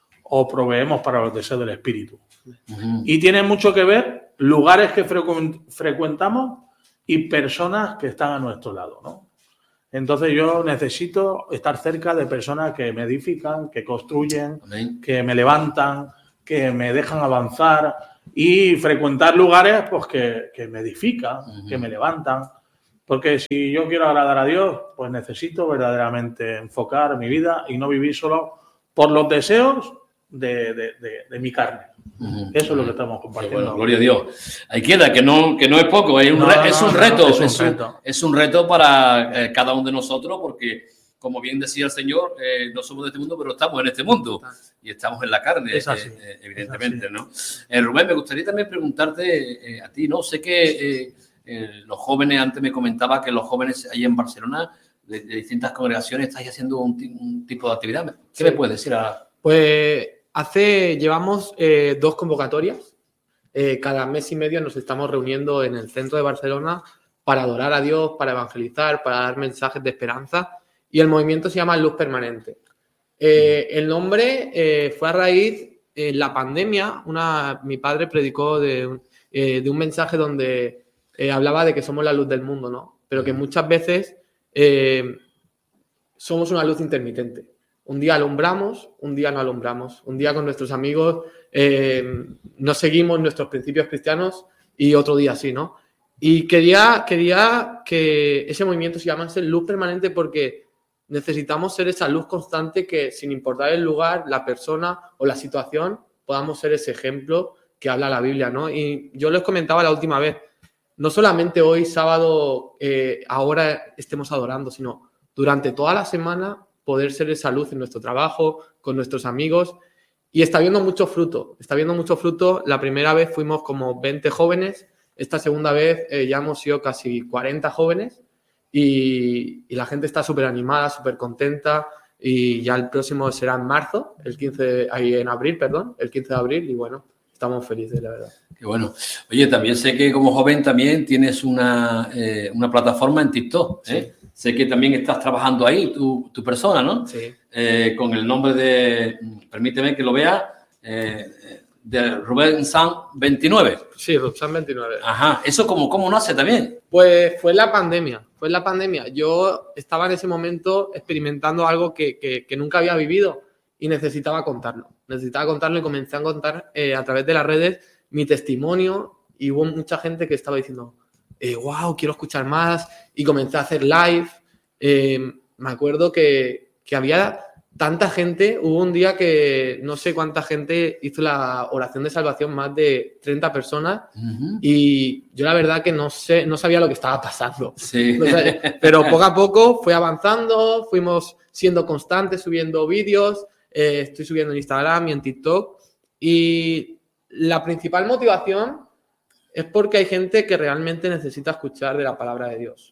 o proveemos para los deseos del espíritu. Uh-huh. Y tiene mucho que ver lugares que frecu- frecuentamos y personas que están a nuestro lado, ¿no? Entonces yo necesito estar cerca de personas que me edifican, que construyen, Amén. Que me levantan, que me dejan avanzar y frecuentar lugares pues, que, que me edifican, uh-huh. que me levantan. Porque si yo quiero agradar a Dios, pues necesito verdaderamente enfocar mi vida y no vivir solo por los deseos de, de, de, de mi carne. Uh-huh. Eso es lo que estamos compartiendo. Bueno, gloria a Dios. Ahí queda, que no, que no es poco, es un, no, re, no, es un no, reto. No, es, un es, un, reto. es un reto para eh, cada uno de nosotros, porque, como bien decía el Señor, eh, no somos de este mundo, pero estamos en este mundo y estamos en la carne, es así, eh, evidentemente, es ¿no? Eh, Rubén, me gustaría también preguntarte eh, a ti, ¿no? Sé que eh, eh, los jóvenes, antes me comentaba que los jóvenes ahí en Barcelona, de, de distintas congregaciones, estáis haciendo un, un tipo de actividad. ¿Qué sí. me puedes decir ahora? Pues hace, llevamos eh, dos convocatorias. Eh, cada mes y medio nos estamos reuniendo en el centro de Barcelona para adorar a Dios, para evangelizar, para dar mensajes de esperanza. Y el movimiento se llama Luz Permanente. Eh, el nombre eh, fue a raíz de eh, la pandemia. Una, mi padre predicó de, eh, de un mensaje donde eh, hablaba de que somos la luz del mundo, ¿no? Pero que muchas veces eh, somos una luz intermitente. Un día alumbramos, un día no alumbramos. Un día con nuestros amigos eh, no seguimos nuestros principios cristianos y otro día sí, ¿no? Y quería, quería que ese movimiento se llamase Luz Permanente porque necesitamos ser esa luz constante que, sin importar el lugar, la persona o la situación, podamos ser ese ejemplo que habla la Biblia, ¿no? Y yo les comentaba la última vez, no solamente hoy, sábado, eh, ahora estemos adorando, sino durante toda la semana poder ser esa luz en nuestro trabajo, con nuestros amigos. Y está viendo mucho fruto, está viendo mucho fruto. La primera vez fuimos como veinte jóvenes, esta segunda vez eh, ya hemos sido casi cuarenta jóvenes. Y, y la gente está súper animada, súper contenta y ya el próximo será en marzo, el quince, ahí en abril, perdón, el quince de abril y bueno, estamos felices, la verdad. Qué bueno. Oye, también sé que como joven también tienes una, eh, una plataforma en TikTok, ¿eh? Sí. Sé que también estás trabajando ahí, tu, tu persona, ¿no? Sí. Eh, con el nombre de, permíteme que lo vea, eh, de Rubén San veintinueve. Sí, Rubén San veintinueve. Ajá, ¿eso cómo, cómo nace también? Pues fue la pandemia, fue la pandemia. Yo estaba en ese momento experimentando algo que, que, que nunca había vivido y necesitaba contarlo. Necesitaba contarlo y comencé a contar eh, a través de las redes mi testimonio y hubo mucha gente que estaba diciendo, eh, wow, quiero escuchar más y comencé a hacer live. Eh, me acuerdo que, que había tanta gente, hubo un día que no sé cuánta gente hizo la oración de salvación, más de treinta personas, uh-huh. y yo la verdad que no sé, no sabía lo que estaba pasando. Sí. O sea, pero poco a poco fue avanzando, fuimos siendo constantes, subiendo vídeos, eh, estoy subiendo en Instagram y en TikTok, y la principal motivación es porque hay gente que realmente necesita escuchar de la palabra de Dios.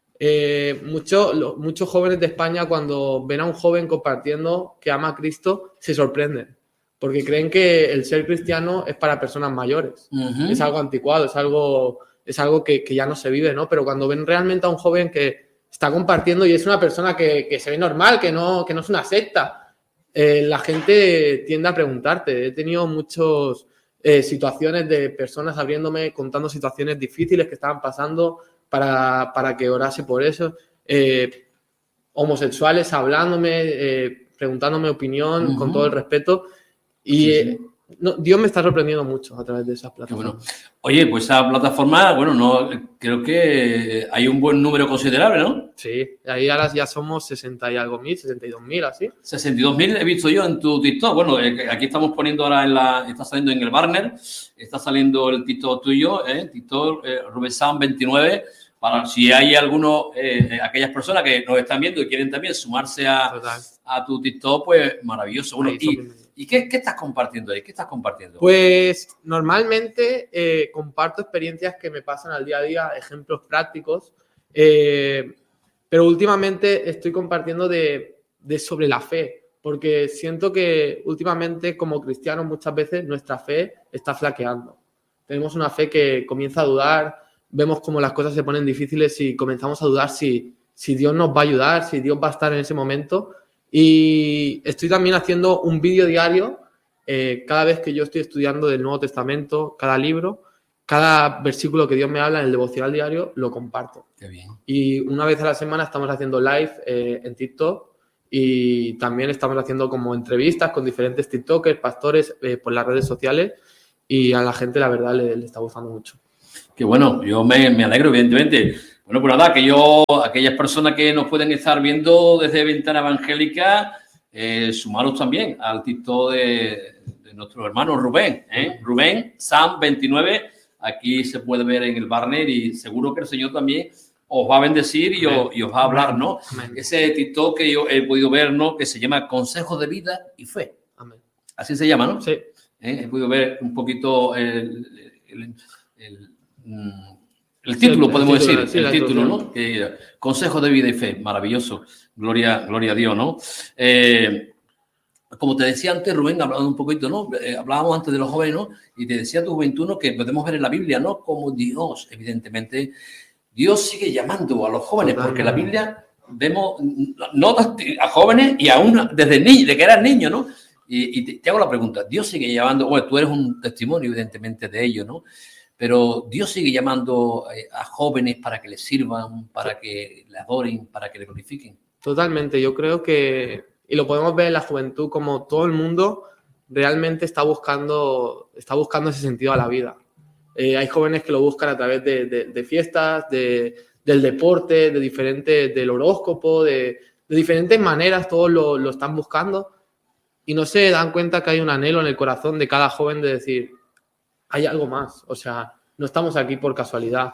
Eh, mucho, lo, muchos jóvenes de España cuando ven a un joven compartiendo que ama a Cristo se sorprenden porque creen que el ser cristiano es para personas mayores. Uh-huh. Es algo anticuado, es algo, es algo que, que ya no se vive, ¿no? Pero cuando ven realmente a un joven que está compartiendo y es una persona que, que se ve normal, que no, que no es una secta, eh, la gente tiende a preguntarte. He tenido muchas eh, situaciones de personas abriéndome, contando situaciones difíciles que estaban pasando Para, para que orase por eso, eh, homosexuales hablándome, eh, preguntándome opinión, uh-huh. con todo el respeto, y sí, sí. Eh, no, Dios me está sorprendiendo mucho a través de esas plataformas. Bueno. Oye, pues esa plataforma, bueno, no creo que hay un buen número considerable, ¿no? Sí, ahí ahora ya somos sesenta y algo mil, sesenta y dos mil, así. sesenta y dos mil he visto yo en tu TikTok. Bueno, eh, aquí estamos poniendo ahora en la, está saliendo en el banner, está saliendo el TikTok tuyo, ¿eh? TikTok eh, Rubén San veintinueve, para si hay algunos, eh, aquellas personas que nos están viendo y quieren también sumarse a, a tu TikTok, pues maravilloso. Bueno, ¿y, ¿y qué, qué estás compartiendo ahí? ¿Qué estás compartiendo? Pues normalmente eh, comparto experiencias que me pasan al día a día, ejemplos prácticos, eh, pero últimamente estoy compartiendo de, de sobre la fe, porque siento que últimamente como cristianos muchas veces nuestra fe está flaqueando. Tenemos una fe que comienza a dudar, vemos cómo las cosas se ponen difíciles y comenzamos a dudar si, si Dios nos va a ayudar, si Dios va a estar en ese momento. Y estoy también haciendo un vídeo diario eh, cada vez que yo estoy estudiando del Nuevo Testamento, cada libro, cada versículo que Dios me habla en el devocional diario, lo comparto. Qué bien. Y una vez a la semana estamos haciendo live eh, en TikTok y también estamos haciendo como entrevistas con diferentes TikTokers, pastores eh, por las redes sociales y a la gente la verdad le, le está gustando mucho. Qué bueno, yo me, me alegro, evidentemente. Bueno, pues nada, que yo, aquellas personas que nos pueden estar viendo desde Ventana Evangélica, eh, sumaros también al TikTok de, de nuestro hermano Rubén, ¿eh? Rubén, Sam veintinueve, aquí se puede ver en el banner y seguro que el Señor también os va a bendecir y os, y os va a hablar, ¿no? Amén. Ese TikTok que yo he podido ver, ¿no? Que se llama Consejos de Vida y Fe. Amén. Así se llama, ¿no? Sí. ¿Eh? He podido ver un poquito el... el, el El título, sí, podemos el título, decir, sí, el título, ¿no? Que, Consejo de Vida y Fe, maravilloso. Gloria, gloria a Dios, ¿no? Eh, como te decía antes, Rubén, hablando un poquito, ¿no? Eh, hablábamos antes de los jóvenes, ¿no? Y te decía tu juventud, ¿no? Que podemos ver en la Biblia, ¿no? Como Dios, evidentemente, Dios sigue llamando a los jóvenes, porque la Biblia vemos, no a jóvenes y aún desde niño, de que eras niño, ¿no? Y, y te, te hago la pregunta, Dios sigue llamando, bueno, tú eres un testimonio, evidentemente, de ello, ¿no? Pero Dios sigue llamando a jóvenes para que les sirvan, para que le adoren, para que le glorifiquen. Totalmente. Yo creo que, y lo podemos ver en la juventud, como todo el mundo realmente está buscando, está buscando ese sentido a la vida. Eh, hay jóvenes que lo buscan a través de, de, de fiestas, de, del deporte, de diferentes, del horóscopo, de, de diferentes maneras, todos lo, lo están buscando y no se dan cuenta que hay un anhelo en el corazón de cada joven de decir, hay algo más, o sea, no estamos aquí por casualidad.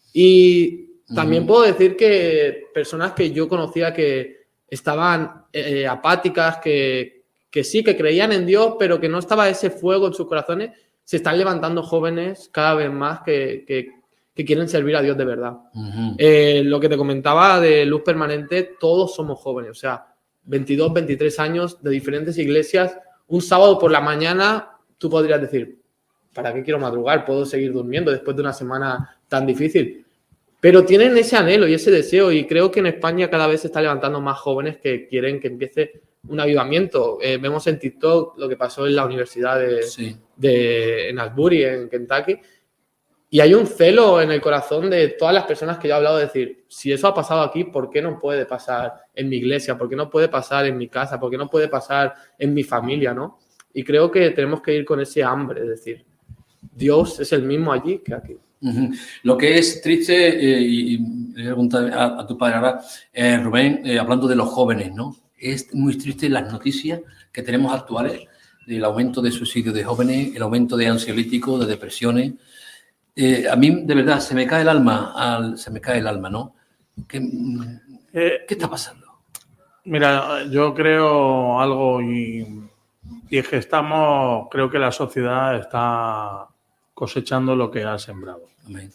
Y también uh-huh. puedo decir que personas que yo conocía que estaban eh, apáticas, que, que sí, que creían en Dios, pero que no estaba ese fuego en sus corazones, se están levantando jóvenes cada vez más que, que, que quieren servir a Dios de verdad. Uh-huh. Eh, lo que te comentaba de Luz Permanente, todos somos jóvenes, o sea, veintidós, veintitrés años de diferentes iglesias. Un sábado por la mañana tú podrías decir, ¿para qué quiero madrugar? Puedo seguir durmiendo después de una semana tan difícil. Pero tienen ese anhelo y ese deseo y creo que en España cada vez se está levantando más jóvenes que quieren que empiece un avivamiento. Eh, vemos en TikTok lo que pasó en la universidad de, sí. de en Asbury, en Kentucky, y hay un celo en el corazón de todas las personas que yo he hablado de decir, si eso ha pasado aquí, ¿por qué no puede pasar en mi iglesia? ¿Por qué no puede pasar en mi casa? ¿Por qué no puede pasar en mi familia? ¿No? Y creo que tenemos que ir con ese hambre, es decir, Dios es el mismo allí que aquí. Uh-huh. Lo que es triste, eh, y, y le voy a preguntar a, a tu padre ahora, eh, Rubén, eh, hablando de los jóvenes, ¿no? Es muy triste las noticias que tenemos actuales del aumento de suicidios de jóvenes, el aumento de ansiolíticos, de depresiones. Eh, a mí, de verdad, se me cae el alma, al, se me cae el alma, ¿no? ¿Qué, eh, ¿qué está pasando? Mira, yo creo algo y, y es que estamos, creo que la sociedad está cosechando lo que ha sembrado. Amén.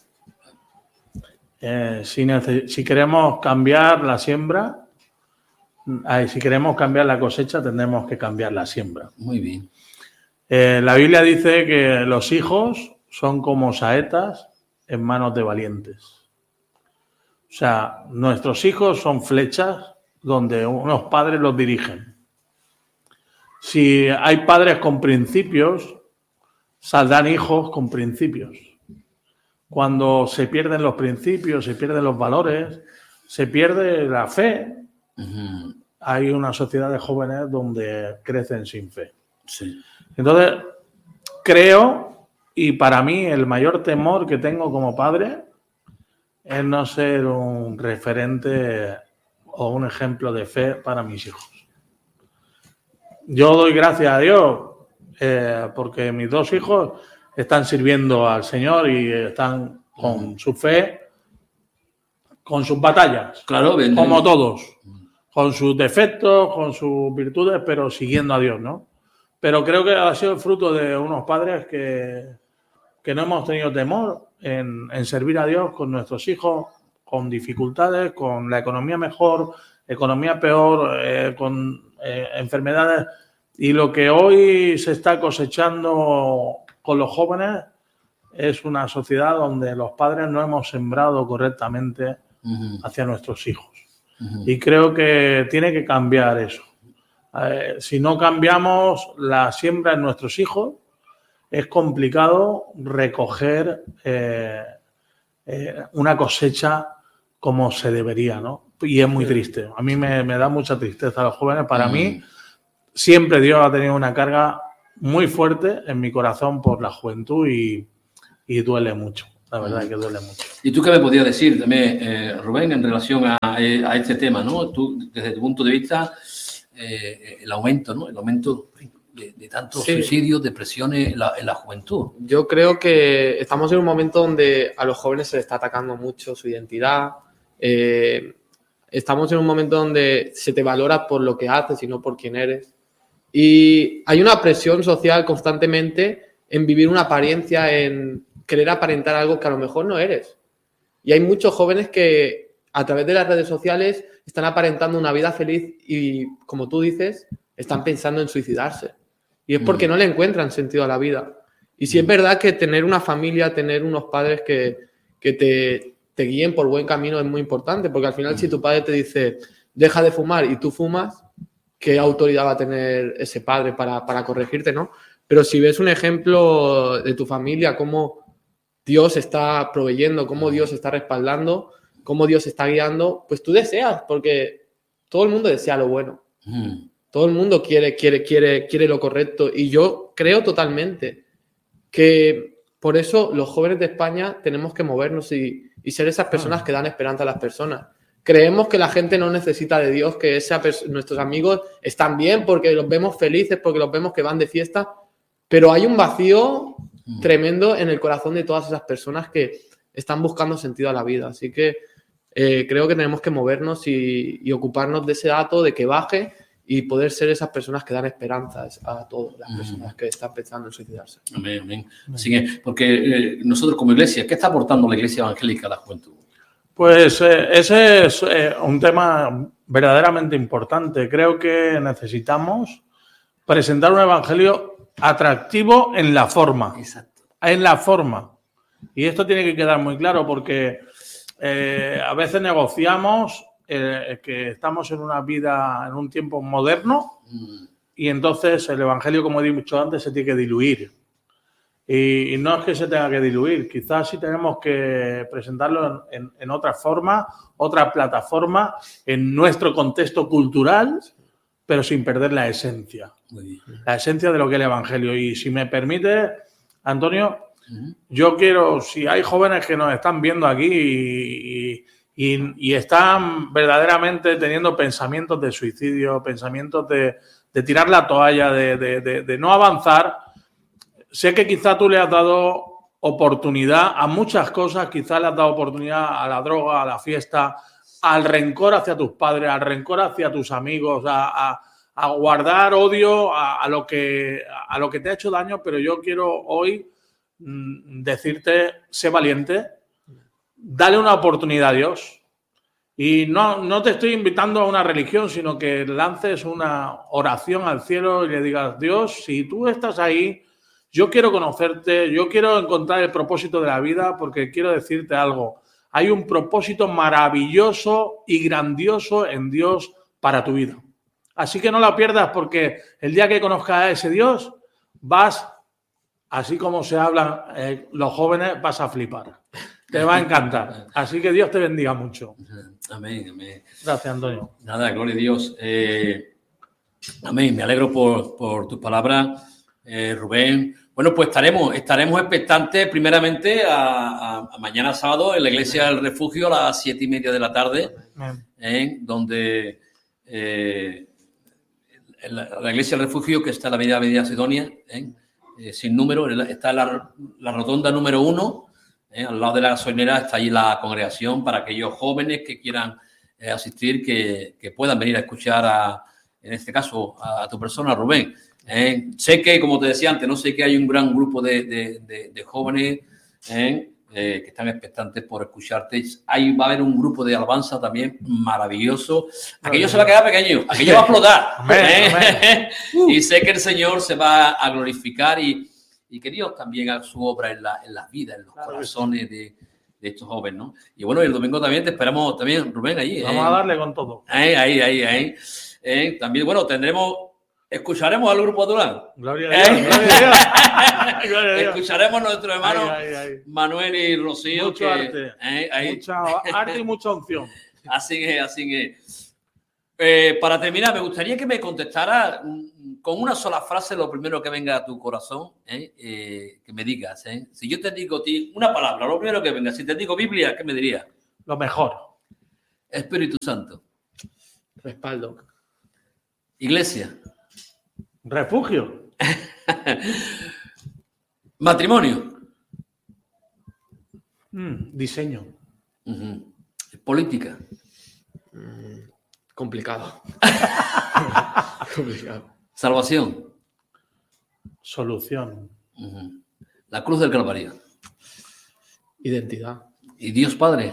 Eh, si, nece- si queremos cambiar la siembra, eh, si queremos cambiar la cosecha, tendremos que cambiar la siembra. Muy bien. Eh, la Biblia dice que los hijos son como saetas en manos de valientes. O sea, nuestros hijos son flechas donde unos padres los dirigen. Si hay padres con principios, saldrán hijos con principios. Cuando se pierden los principios, se pierden los valores, se pierde la fe, uh-huh. hay una sociedad de jóvenes donde crecen sin fe. Sí. Entonces, creo, y para mí el mayor temor que tengo como padre es no ser un referente o un ejemplo de fe para mis hijos. Yo doy gracias a Dios eh, porque mis dos hijos están sirviendo al Señor y están con su fe con sus batallas, claro, bien, como bien. todos, con sus defectos, con sus virtudes, pero siguiendo a Dios, ¿no? Pero creo que ha sido el fruto de unos padres que, que no hemos tenido temor en, en servir a Dios con nuestros hijos, con dificultades, con la economía mejor, economía peor, eh, con eh, enfermedades. Y lo que hoy se está cosechando con los jóvenes es una sociedad donde los padres no hemos sembrado correctamente uh-huh. hacia nuestros hijos. Uh-huh. Y creo que tiene que cambiar eso. Eh, si no cambiamos la siembra en nuestros hijos, es complicado recoger eh, eh, una cosecha como se debería, ¿no? Y es muy triste. A mí me, me da mucha tristeza a los jóvenes. Para uh-huh. mí, siempre Dios ha tenido una carga muy fuerte en mi corazón por la juventud y, y duele mucho. La verdad es que duele mucho. ¿Y tú qué me podías decir también, eh, Rubén, en relación a, a este tema, ¿no? Tú, desde tu punto de vista, eh, el aumento, ¿no? El aumento de, de tantos sí. suicidios, depresiones en la, en la juventud. Yo creo que estamos en un momento donde a los jóvenes se les está atacando mucho su identidad. Eh, estamos en un momento donde se te valora por lo que haces y no por quién eres. Y hay una presión social constantemente en vivir una apariencia, en querer aparentar algo que a lo mejor no eres. Y hay muchos jóvenes que a través de las redes sociales están aparentando una vida feliz y, como tú dices, están pensando en suicidarse. Y es porque mm. no le encuentran sentido a la vida. Y sí mm. es verdad que tener una familia, tener unos padres que, que te, te guíen por buen camino es muy importante, porque al final mm. si tu padre te dice deja de fumar y tú fumas, ¿qué autoridad va a tener ese padre para, para corregirte, no? Pero si ves un ejemplo de tu familia, cómo Dios está proveyendo, cómo Dios está respaldando, cómo Dios está guiando, pues tú deseas, porque todo el mundo desea lo bueno. Mm. Todo el mundo quiere, quiere, quiere, quiere lo correcto. Y yo creo totalmente que por eso los jóvenes de España tenemos que movernos y, y ser esas personas que dan esperanza a las personas. Creemos que la gente no necesita de Dios, que esa pers- nuestros amigos están bien porque los vemos felices, porque los vemos que van de fiesta, pero hay un vacío mm. tremendo en el corazón de todas esas personas que están buscando sentido a la vida. Así que eh, creo que tenemos que movernos y, y ocuparnos de ese dato, de que baje y poder ser esas personas que dan esperanzas a todas las personas mm. que están pensando en suicidarse. Amén, amén. Así que, porque eh, nosotros como iglesia, ¿qué está aportando la iglesia evangélica a la juventud? Pues eh, ese es eh, un tema verdaderamente importante. Creo que necesitamos presentar un evangelio atractivo en la forma. Exacto. En la forma. Y esto tiene que quedar muy claro porque eh, a veces negociamos eh, que estamos en una vida, en un tiempo moderno mm. y entonces el evangelio, como he dicho antes, se tiene que diluir. Y no es que se tenga que diluir, quizás sí tenemos que presentarlo en, en, en otra forma, otra plataforma, en nuestro contexto cultural, pero sin perder la esencia. La esencia de lo que es el evangelio. Y si me permite, Antonio, uh-huh. yo quiero, si hay jóvenes que nos están viendo aquí y, y, y están verdaderamente teniendo pensamientos de suicidio, pensamientos de, de tirar la toalla, de, de, de, de no avanzar. Sé que quizá tú le has dado oportunidad a muchas cosas, quizá le has dado oportunidad a la droga, a la fiesta, al rencor hacia tus padres, al rencor hacia tus amigos, a, a, a guardar odio a, a, lo que, a lo que te ha hecho daño, pero yo quiero hoy mmm, decirte, sé valiente, dale una oportunidad a Dios. Y no, no te estoy invitando a una religión, sino que lances una oración al cielo y le digas, Dios, si tú estás ahí, yo quiero conocerte, yo quiero encontrar el propósito de la vida porque quiero decirte algo. Hay un propósito maravilloso y grandioso en Dios para tu vida. Así que no la pierdas porque el día que conozcas a ese Dios vas, así como se hablan eh, los jóvenes, vas a flipar. Te va a encantar. Así que Dios te bendiga mucho. Amén, amén. Gracias, Antonio. Nada, gloria a Dios. Eh, amén, me alegro por, por tus palabras. Eh, Rubén, bueno, pues estaremos, estaremos expectantes primeramente a, a, a mañana sábado en la Iglesia del Refugio a las siete y media de la tarde, ¿eh? donde eh, la, la Iglesia del Refugio, que está en la avenida Avenida Sidonia, ¿eh? Eh, sin número, está la, la rotonda número uno, ¿eh? Al lado de la gasolinera está allí la congregación para aquellos jóvenes que quieran eh, asistir, que, que puedan venir a escuchar, a, en este caso, a, a tu persona, Rubén. ¿eh? Sé que, como te decía antes, no sé que hay un gran grupo de, de, de, de jóvenes ¿eh? Eh, que están expectantes por escucharte. Ahí va a haber un grupo de alabanza también maravilloso. Aquello se va a quedar pequeño, aquello va a explotar. ¿eh? Y sé que el Señor se va a glorificar y, y que Dios también haga su obra en la, en las vidas, en los claro, corazones de, de estos jóvenes, ¿no? Y bueno, el domingo también te esperamos también, Rubén, allí. Vamos eh. a darle con todo. Ahí, ahí, ahí. ahí. Eh, también, bueno, tendremos... Escucharemos al grupo Durán. Gloria a Dios. ¿Eh? Gloria a Dios. Gloria a Dios. Escucharemos a nuestros hermanos ay, ay, ay. Manuel y Rocío. Mucho que, arte. ¿eh? Ahí. Mucha arte y mucha unción. Así es, así es. Eh, para terminar, me gustaría que me contestara con una sola frase lo primero que venga a tu corazón, ¿eh? Eh, que me digas. ¿eh? Si yo te digo a ti una palabra, lo primero que venga. Si te digo Biblia, ¿qué me dirías? Lo mejor. Espíritu Santo. Respaldo. Iglesia. Refugio. Matrimonio. Mm, diseño. Uh-huh. Política. Mm, complicado. complicado. Salvación. Solución. Uh-huh. La cruz del Calvario. Identidad. ¿Y Dios Padre?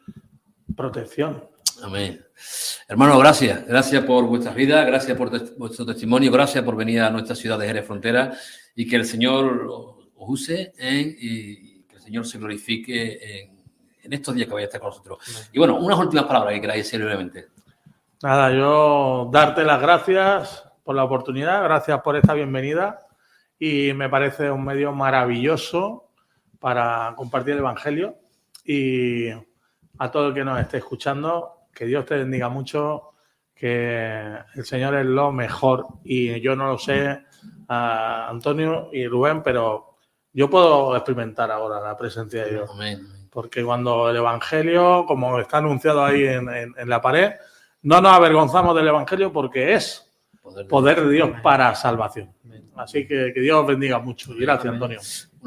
Protección. Amén. Hermano, gracias. Gracias por vuestras vidas, gracias por te- vuestro testimonio, gracias por venir a nuestra ciudad de Jerez Frontera y que el Señor os use ¿eh? y que el Señor se glorifique en, en estos días que vaya a estar con nosotros. Y bueno, unas últimas palabras que queráis decir brevemente. Nada, yo darte las gracias por la oportunidad, gracias por esta bienvenida y me parece un medio maravilloso para compartir el Evangelio y a todo el que nos esté escuchando, que Dios te bendiga mucho, que el Señor es lo mejor y yo no lo sé, a Antonio y Rubén, pero yo puedo experimentar ahora la presencia de Dios. Amén. Porque cuando el Evangelio, como está anunciado ahí en, en, en la pared, no nos avergonzamos del Evangelio porque es poder de, poder de Dios para salvación. Así que que Dios bendiga mucho. Y gracias, Antonio.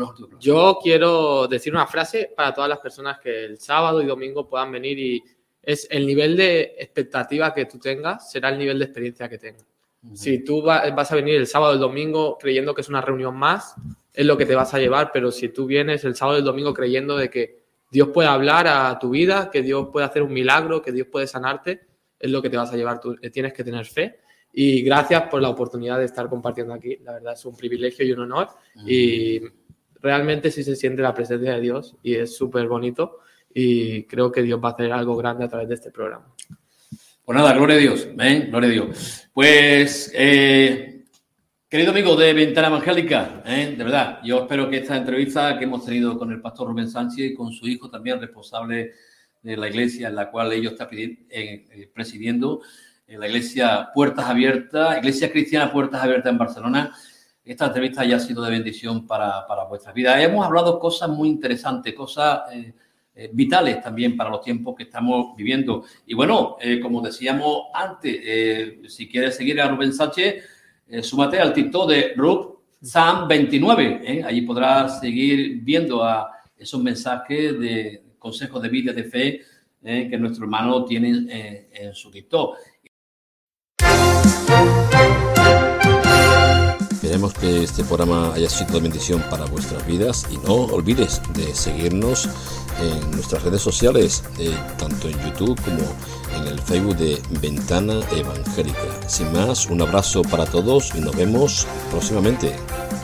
Yo quiero decir una frase para todas las personas que el sábado y domingo puedan venir y es el nivel de expectativa que tú tengas, será el nivel de experiencia que tengas. Uh-huh. Si tú va, vas a venir el sábado o el domingo creyendo que es una reunión más, es lo que te vas a llevar, pero si tú vienes el sábado y el domingo creyendo de que Dios puede hablar a tu vida, que Dios puede hacer un milagro, que Dios puede sanarte, es lo que te vas a llevar. Tú tienes que tener fe. Y gracias por la oportunidad de estar compartiendo aquí. La verdad es un privilegio y un honor. Uh-huh. Y realmente sí se siente la presencia de Dios y es súper bonito. Y creo que Dios va a hacer algo grande a través de este programa. Pues nada, gloria a Dios, ¿eh? Gloria a Dios. Pues, eh, querido amigo de Ventana Evangélica, ¿eh? De verdad, yo espero que esta entrevista que hemos tenido con el pastor Rubén Sánchez y con su hijo también responsable de la iglesia en la cual ellos están eh, presidiendo, en la iglesia Puertas Abiertas, Iglesia Cristiana Puertas Abiertas en Barcelona, esta entrevista haya sido de bendición para, para vuestras vidas. Hemos hablado cosas muy interesantes, cosas... Eh, Eh, vitales también para los tiempos que estamos viviendo. Y bueno, eh, como decíamos antes, eh, si quieres seguir a Rubén Sánchez, eh, súmate al TikTok de Rub Sam veintinueve. ¿eh? Allí podrás seguir viendo a esos mensajes de consejos de vida, de fe, eh, que nuestro hermano tiene eh, en su TikTok. Esperemos que este programa haya sido de bendición para vuestras vidas y no olvides de seguirnos en nuestras redes sociales, eh, tanto en YouTube como en el Facebook de Ventana Evangélica. Sin más, un abrazo para todos y nos vemos próximamente.